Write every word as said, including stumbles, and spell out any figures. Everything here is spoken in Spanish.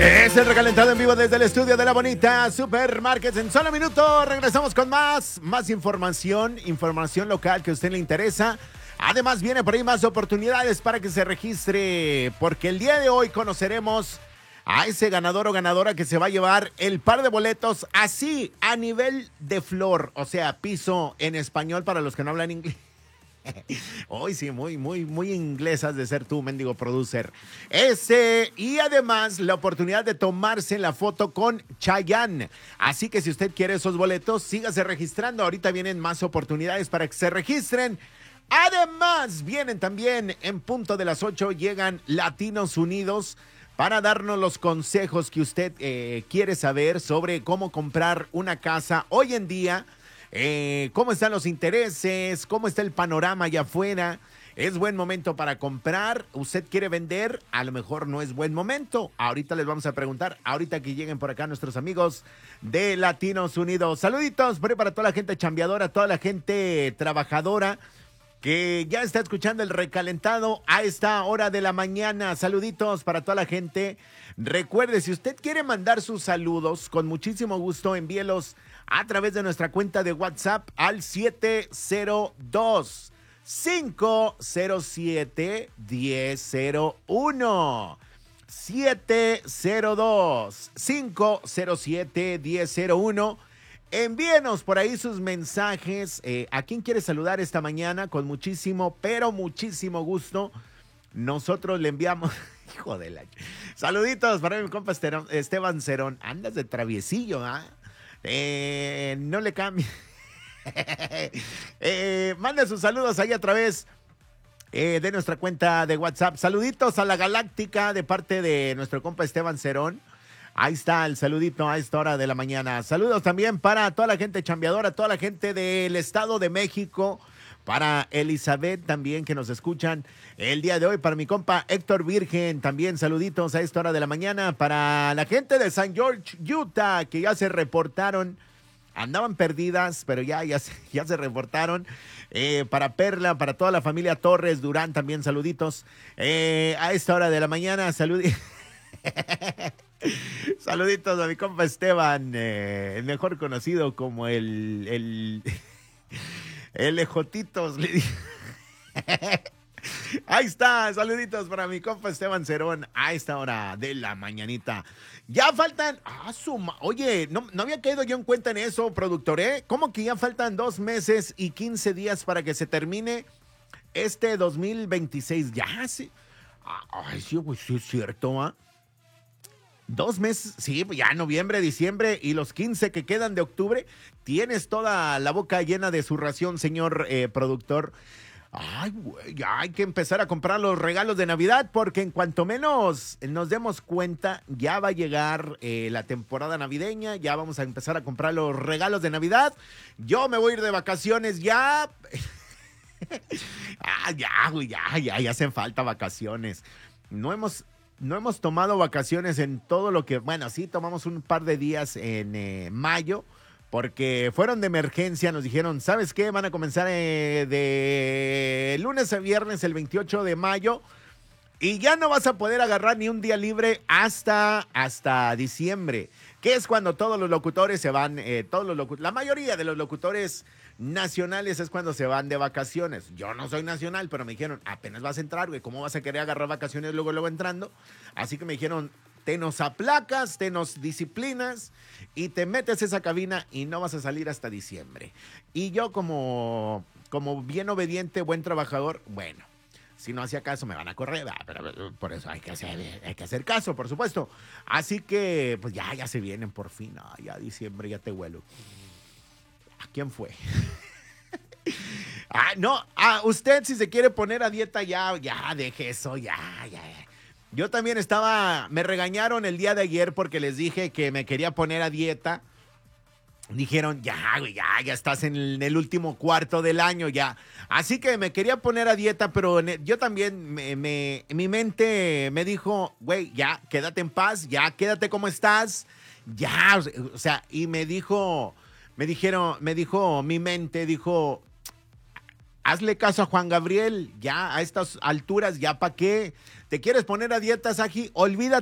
Es el recalentado en vivo desde el estudio de La Bonita Supermarkets. En solo minutos regresamos con más, más información, información local que a usted le interesa. Además viene por ahí más oportunidades para que se registre, porque el día de hoy conoceremos a ese ganador o ganadora que se va a llevar el par de boletos así a nivel de flor, o sea, piso en español para los que no hablan inglés. Hoy sí, muy, muy, muy inglesas de ser tú, mendigo producer. Ese, y además la oportunidad de tomarse la foto con Chayanne. Así que si usted quiere esos boletos, sígase registrando. Ahorita vienen más oportunidades para que se registren. Además, vienen también en punto de las ocho, llegan Latinos Unidos para darnos los consejos que usted eh, quiere saber sobre cómo comprar una casa hoy en día. Eh, cómo están los intereses, cómo está el panorama allá afuera. ¿Es buen momento para comprar? ¿Usted quiere vender? A lo mejor no es buen momento. Ahorita les vamos a preguntar, ahorita que lleguen por acá nuestros amigos de Latinos Unidos. Saluditos por ahí para toda la gente chambeadora, toda la gente trabajadora que ya está escuchando el recalentado a esta hora de la mañana. Saluditos para toda la gente. Recuerde, si usted quiere mandar sus saludos, con muchísimo gusto envíelos a través de nuestra cuenta de WhatsApp al siete cero dos, cinco cero siete, uno cero cero uno. siete cero dos, cinco cero siete, uno cero cero uno. Envíenos por ahí sus mensajes. Eh, ¿A quién quiere saludar esta mañana? Con muchísimo, pero muchísimo gusto. Nosotros le enviamos... Hijo de la... Saluditos para mi compa Esteban Cerón. Andas de traviesillo, ¿ah? ¿eh? Eh, no le cambie. eh, mande sus saludos ahí a través eh, de nuestra cuenta de WhatsApp. Saluditos a la Galáctica de parte de nuestro compa Esteban Cerón. Ahí está el saludito a esta hora de la mañana. Saludos también para toda la gente chambeadora, toda la gente del Estado de México, para Elizabeth también que nos escuchan el día de hoy, para mi compa Héctor Virgen, también saluditos a esta hora de la mañana, para la gente de San George, Utah, que ya se reportaron, andaban perdidas, pero ya, ya, ya se reportaron, eh, para Perla, para toda la familia Torres Durán, también saluditos, eh, a esta hora de la mañana, saluditos. Saluditos a mi compa Esteban, eh, mejor conocido como el... el El Ejotitos, le dije. Ahí está, saluditos para mi compa Esteban Cerón a esta hora de la mañanita. Ya faltan, ah, suma, oye, no, no había caído yo en cuenta en eso, productor, ¿eh? ¿Cómo que ya faltan dos meses y quince días para que se termine este dos mil veintiséis? Ya, sí. Ay, sí, pues sí es cierto, ¿ah? ¿eh? Dos meses, sí, ya noviembre, diciembre y los quince que quedan de octubre. Tienes toda la boca llena de su ración, señor eh, productor. Ay, güey, ya hay que empezar a comprar los regalos de Navidad porque en cuanto menos nos demos cuenta, ya va a llegar eh, la temporada navideña, ya vamos a empezar a comprar los regalos de Navidad. Yo me voy a ir de vacaciones ya. ah, ya, güey, ya, ya, ya hacen falta vacaciones. No hemos... No hemos tomado vacaciones en todo lo que... Bueno, sí, tomamos un par de días en eh, mayo, porque fueron de emergencia. Nos dijeron, ¿sabes qué? Van a comenzar eh, de lunes a viernes el veintiocho de mayo y ya no vas a poder agarrar ni un día libre hasta, hasta diciembre, que es cuando todos los locutores se van, eh, todos los locu- la mayoría de los locutores nacionales es cuando se van de vacaciones. Yo no soy nacional, pero me dijeron, apenas vas a entrar, güey, ¿cómo vas a querer agarrar vacaciones luego, luego entrando? Así que me dijeron, te nos aplacas, te nos disciplinas y te metes a esa cabina y no vas a salir hasta diciembre. Y yo como, como bien obediente, buen trabajador, bueno, si no hacía caso me van a correr, ah, pero por eso hay que hacer, hay que hacer caso, por supuesto. Así que, pues ya, ya se vienen por fin, ah, ya diciembre, ya te huelo. ¿A quién fue? ah, no, ah, usted si se quiere poner a dieta ya, ya, deje eso, ya, ya. Yo también estaba, me regañaron el día de ayer porque les dije que me quería poner a dieta. Dijeron, ya, güey, ya, ya estás en el, en el último cuarto del año, ya. Así que me quería poner a dieta, pero yo también, me, me, mi mente me dijo, güey, ya, quédate en paz, ya, quédate como estás, ya, o sea, y me dijo, me dijeron, me dijo, mi mente dijo, hazle caso a Juan Gabriel, ya, a estas alturas, ya, ¿para qué? ¿Te quieres poner a dieta, Saji? Olvídate.